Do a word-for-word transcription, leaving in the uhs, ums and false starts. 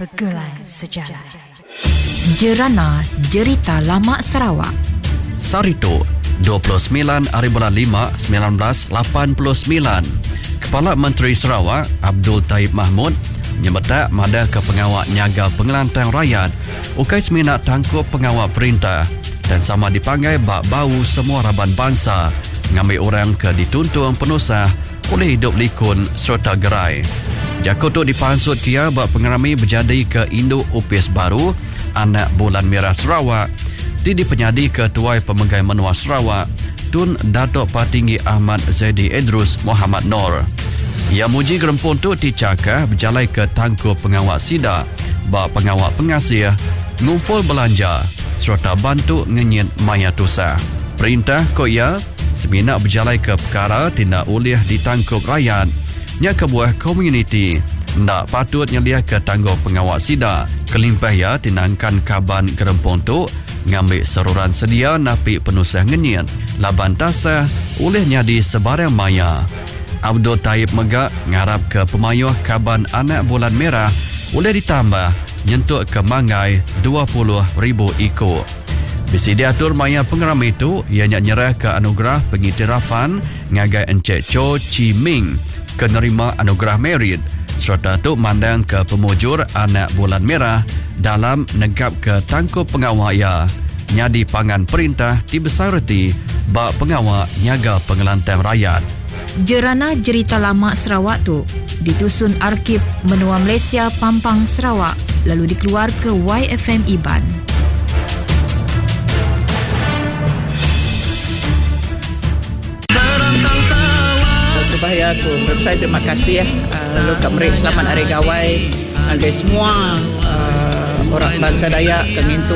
Pergelai Sejarah. Jerana Jerita Lama Sarawak. Sarito, dua puluh sembilan hari bulan lima, sembilan belas lapan puluh sembilan. Kepala Menteri Sarawak, Abdul Taib Mahmud, nyemetak mada ke pengawal nyaga pengelantang rakyat, ukai seminat tangkup pengawal perintah dan sama dipanggil bak bau semua raban bangsa, ngambil orang ke dituntung penusah oleh hidup likun serta gerai. Jakotok dipansut kia bak pengerami berjadi ke Induk Upis Baru, anak Bulan Merah Sarawak, di dipenyadi Ketua Pemegai Menua Sarawak, Tun Datuk Patinggi Ahmad Zaidi Idrus Muhammad Nor. Ia muji gerempun tu dicakah berjalai ke tangkup pengawal sida, bak pengawal pengasih, ngumpul belanja, serta bantu ngenyit maya tusa. Perintah koya, seminat berjalai ke perkara tindak ulih ditangkup rakyat, nya kebuah komuniti ndak patut nyelia ke tangguh pengawal sida kelimpah ya tinangkan kaban gerempong tu ngambil seruran sedia napi penusah ngenyit laban tasah oleh nyadi sebarang maya. Abdul Taib Megak ngarap ke pemayuh kaban anak Bulan Merah boleh ditambah nyentuk ke mangai dua puluh ribu ikut. Bisi diatur maya pengeram itu ianya nyerah ke anugerah pengiktirafan ngagai Encik Cho Chi Ming kenerima anugerah merit serta tu mandang ke pemujur anak Bulan Merah dalam negap ke tangkup pengawal ya nyadi pangan perintah di besarati bak pengawal nyaga pengelantang rakyat. Jerana Jerita Lama Sarawak tu ditusun Arkib Menua Malaysia Pampang Sarawak lalu dikeluar ke Y F M Iban. Bahaya aku saya terima kasih ya uh, Lalu Kak Merik selamat hari gawai uh, dari semua uh, orang bangsa Dayak kengintu